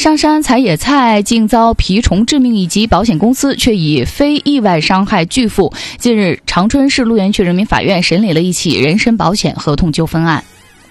上山采野菜竟遭蜱虫致命一击，保险公司却以非意外伤害拒付。近日，长春市鹿园区人民法院审理了一起人身保险合同纠纷案。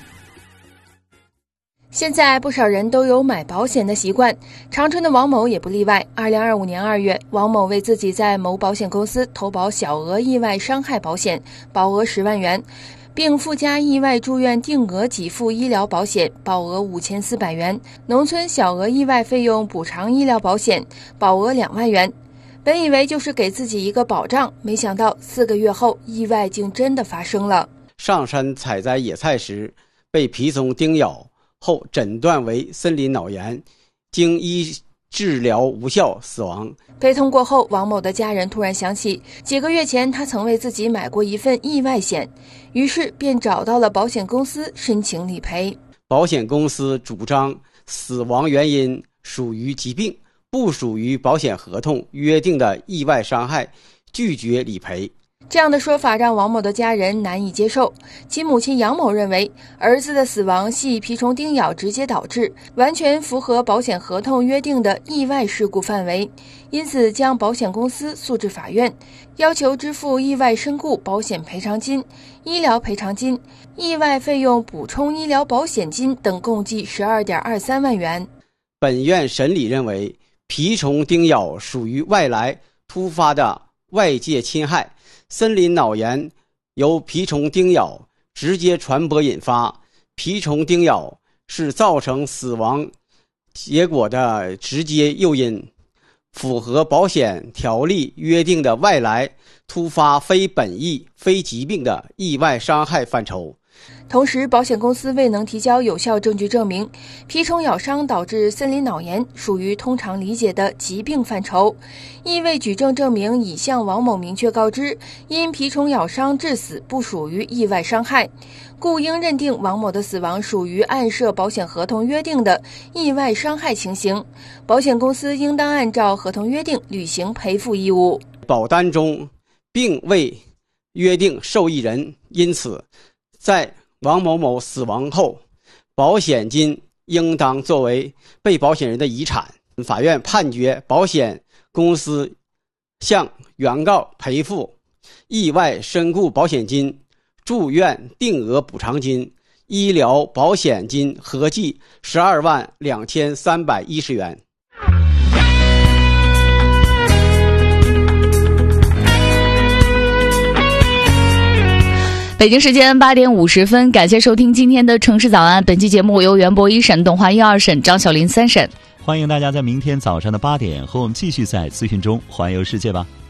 现在不少人都有买保险的习惯，长春的王某也不例外。2025年2月，王某为自己在某保险公司投保小额意外伤害保险，保额10万元，并附加意外住院定额给付医疗保险，保额5400元，农村小额意外费用补偿医疗保险，保额2万元。本以为就是给自己一个保障，没想到4个月后，意外竟真的发生了。 上山采摘野菜时被蜱虫叮咬后诊断为森林脑炎，经医治疗无效死亡。 悲痛过后，王某的家人突然想起几个月前他曾为自己买过一份意外险，于是便找到了保险公司申请理赔。 保险公司主张死亡原因属于疾病，不属于保险合同约定的意外伤害，拒绝理赔。 这样的说法让王某的家人难以接受，其母亲杨某认为儿子的死亡系蜱虫叮咬直接导致，完全符合保险合同约定的意外事故范围，因此将保险公司诉至法院，要求支付意外身故保险赔偿金、医疗赔偿金、意外费用补充医疗保险金等共计12.23万元。 本院审理认为，蜱虫叮咬属于外来突发的外界侵害，森林脑炎由蜱虫叮咬直接传播引发，蜱虫叮咬是造成死亡结果的直接诱因，符合保险条例约定的外来突发非本意非疾病的意外伤害范畴。 同时，保险公司未能提交有效证据证明蜱虫咬伤导致森林脑炎属于通常理解的疾病范畴，亦未举证证明已向王某明确告知因蜱虫咬伤致死不属于意外伤害，故应认定王某的死亡属于按涉保险合同约定的意外伤害情形，保险公司应当按照合同约定履行赔付义务。 保单中并未约定受益人，因此在王某某死亡后，保险金应当作为被保险人的遗产。法院判决保险公司向原告赔付意外身故保险金、住院定额补偿金、医疗保险金合计12万2310元。 北京时间8点50分，感谢收听今天的城市早安。本期节目由袁博1审、董华1、2审、张小林3审。 欢迎大家在明天早上的8点和我们继续在资讯中环游世界吧。